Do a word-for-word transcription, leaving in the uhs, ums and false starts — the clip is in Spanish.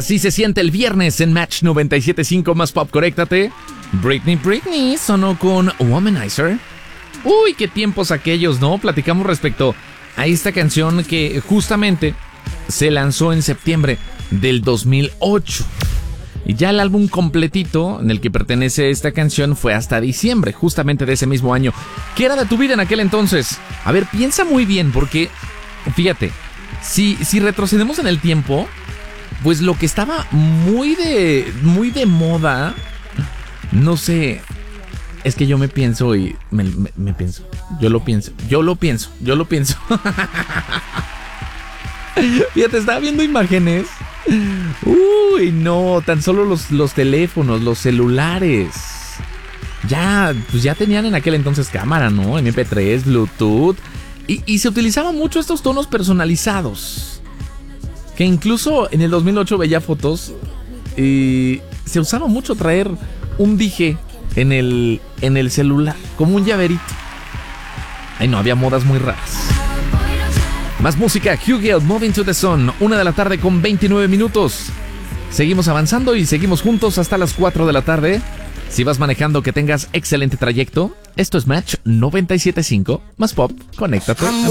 Así se siente el viernes en Match noventa y siete punto cinco más Pop, conéctate. Britney Britney sonó con Womanizer. Uy, qué tiempos aquellos, ¿no? Platicamos respecto a esta canción que justamente se lanzó en septiembre del dos mil ocho. Y ya el álbum completito en el que pertenece esta canción fue hasta diciembre, justamente de ese mismo año. ¿Qué era de tu vida en aquel entonces? A ver, piensa muy bien, porque fíjate, si, si retrocedemos en el tiempo, pues lo que estaba muy de, muy de moda, no sé, es que yo me pienso y me, me, me pienso, yo lo pienso, yo lo pienso, yo lo pienso. Fíjate, estaba viendo imágenes. Uy, no, tan solo los, los teléfonos, los celulares. Ya, pues ya tenían en aquel entonces cámara, ¿no? eme pe tres, Bluetooth. Y, y se utilizaban mucho estos tonos personalizados. Que incluso en el dos mil ocho veía fotos y se usaba mucho traer un dije en el, en el celular, como un llaverito. Ay, no, había modas muy raras. Más música, Hugill, Moving to the Sun, una de la tarde con veintinueve minutos. Seguimos avanzando y seguimos juntos hasta las cuatro de la tarde. Si vas manejando, que tengas excelente trayecto. Esto es Match noventa y siete punto cinco más Pop, conéctate.